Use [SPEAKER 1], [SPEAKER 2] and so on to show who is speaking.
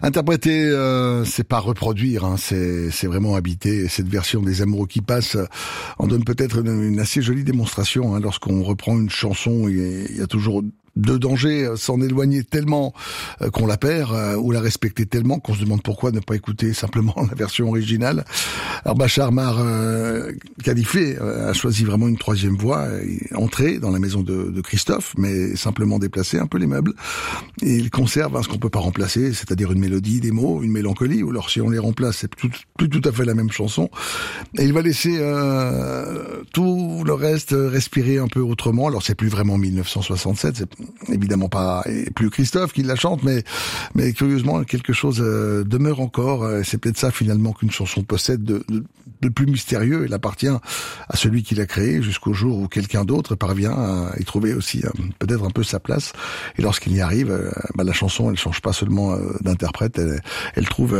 [SPEAKER 1] Interpréter, c'est pas reproduire, hein, c'est vraiment habiter. Cette version des Amoureux qui passent en donne peut-être une assez jolie démonstration. Hein, lorsqu'on reprend une chanson, il y a toujours de danger, s'en éloigner tellement qu'on la perd, ou la respecter tellement qu'on se demande pourquoi ne pas écouter simplement la version originale. Alors Bachar Mar Khalife a choisi vraiment une troisième voie, entrée dans la maison de Christophe, mais simplement déplacer un peu les meubles. Et il conserve ce qu'on peut pas remplacer, c'est-à-dire une mélodie, des mots, une mélancolie, ou alors si on les remplace, c'est plus tout à fait la même chanson. Et il va laisser tout le reste respirer un peu autrement. Alors c'est plus vraiment 1967, c'est évidemment pas plus Christophe qui la chante, mais curieusement quelque chose demeure encore. C'est peut-être ça finalement qu'une chanson possède de plus mystérieux. Elle appartient à celui qui l'a créée jusqu'au jour où quelqu'un d'autre parvient à y trouver aussi peut-être un peu sa place. Et lorsqu'il y arrive, la chanson elle change pas seulement d'interprète, elle trouve